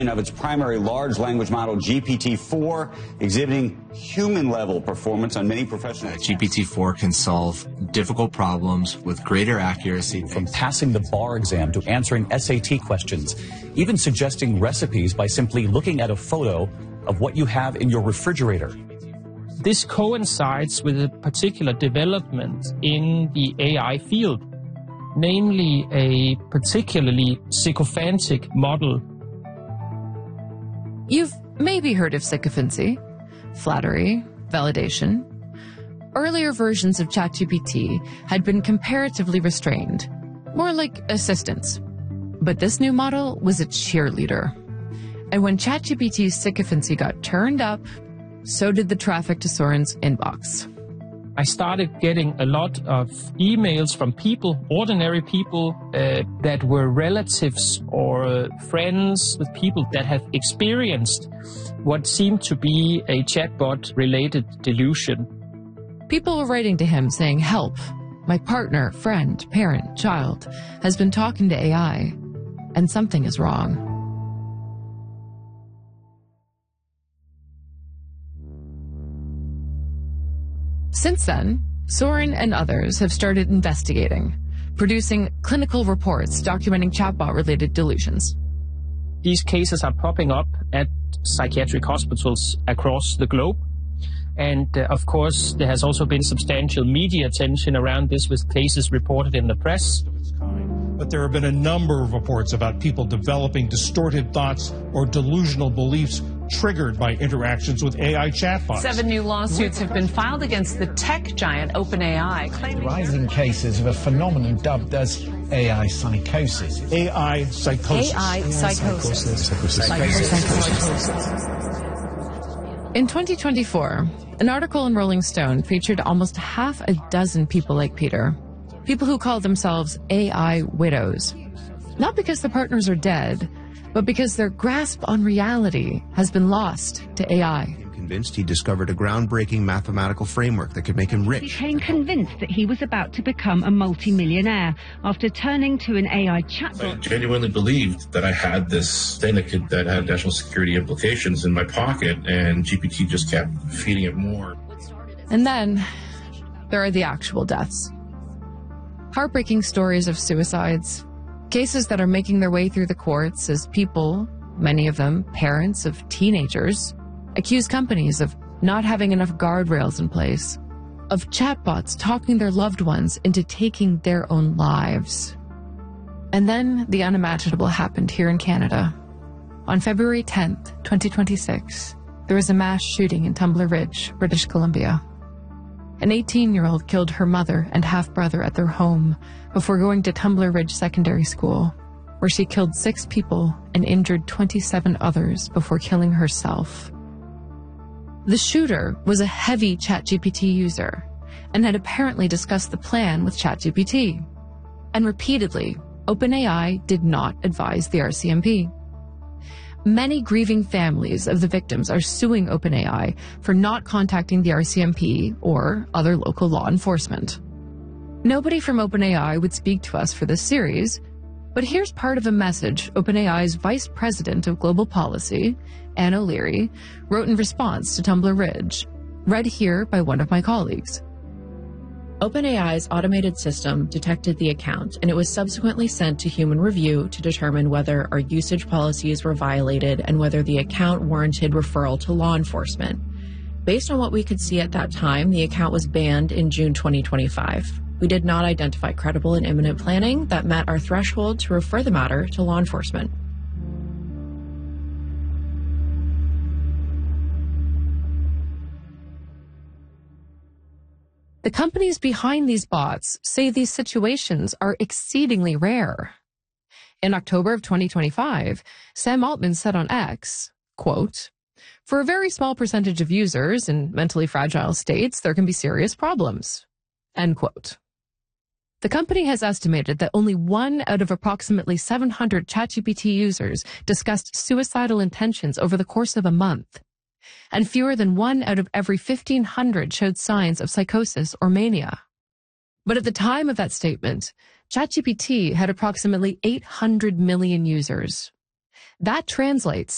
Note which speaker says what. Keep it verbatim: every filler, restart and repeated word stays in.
Speaker 1: of its primary large language model G P T four, exhibiting human-level performance on many professional
Speaker 2: G P T four can solve difficult problems with greater accuracy.
Speaker 3: From passing the bar exam to answering S A T questions, even suggesting recipes by simply looking at a photo of what you have in your refrigerator.
Speaker 4: This coincides with a particular development in the A I field, namely a particularly sycophantic model.
Speaker 5: You've maybe heard of sycophancy, flattery, validation. Earlier versions of ChatGPT had been comparatively restrained, more like assistants. But this new model was a cheerleader. And when ChatGPT's sycophancy got turned up, so did the traffic to Soren's inbox.
Speaker 4: I started getting a lot of emails from people, ordinary people, uh, that were relatives or uh, friends with people that have experienced what seemed to be a chatbot-related delusion.
Speaker 5: People were writing to him saying, "Help, my partner, friend, parent, child has been talking to A I, and something is wrong." Since then, Soren and others have started investigating, producing clinical reports documenting chatbot-related delusions.
Speaker 4: These cases are popping up at psychiatric hospitals across the globe. And, uh, of course, there has also been substantial media attention around this, with cases reported in the press.
Speaker 6: But there have been a number of reports about people developing distorted thoughts or delusional beliefs triggered by interactions with A I chatbots.
Speaker 7: Seven new lawsuits have been filed against the tech giant OpenAI, claiming
Speaker 8: rising cases of a phenomenon dubbed as A I psychosis.
Speaker 6: A I psychosis.
Speaker 5: A I psychosis. Psychosis. In twenty twenty-four, an article in Rolling Stone featured almost half a dozen people like Peter. People who call themselves A I widows. Not because their partners are dead, but because their grasp on reality has been lost to A I.
Speaker 9: Convinced he discovered a groundbreaking mathematical framework that could make him rich.
Speaker 10: He became convinced that he was about to become a multimillionaire after turning to an A I chatbot.
Speaker 11: I genuinely believed that I had this thing that could that had national security implications in my pocket, and G P T just kept feeding it more.
Speaker 5: And then there are the actual deaths. Heartbreaking stories of suicides. Cases that are making their way through the courts as people, many of them parents of teenagers, accuse companies of not having enough guardrails in place, of chatbots talking their loved ones into taking their own lives. And then the unimaginable happened here in Canada. On February tenth, twenty twenty-six, there was a mass shooting in Tumbler Ridge, British Columbia. An eighteen-year-old killed her mother and half-brother at their home before going to Tumbler Ridge Secondary School, where she killed six people and injured twenty-seven others before killing herself. The shooter was a heavy ChatGPT user and had apparently discussed the plan with ChatGPT. And repeatedly, OpenAI did not advise the R C M P. Many grieving families of the victims are suing OpenAI for not contacting the R C M P or other local law enforcement. Nobody from OpenAI would speak to us for this series, but here's part of a message OpenAI's Vice President of Global Policy, Anne O'Leary, wrote in response to Tumbler Ridge, read here by one of my colleagues. OpenAI's automated system detected the account, and it was subsequently sent to human review to determine whether our usage policies were violated and whether the account warranted referral to law enforcement. Based on what we could see at that time, the account was banned in June twenty twenty-five. We did not identify credible and imminent planning that met our threshold to refer the matter to law enforcement. The companies behind these bots say these situations are exceedingly rare. In October of twenty twenty-five, Sam Altman said on X, quote, "For a very small percentage of users in mentally fragile states, there can be serious problems," end quote. The company has estimated that only one out of approximately seven hundred ChatGPT users discussed suicidal intentions over the course of a month, and fewer than one out of every fifteen hundred showed signs of psychosis or mania. But at the time of that statement, ChatGPT had approximately eight hundred million users. That translates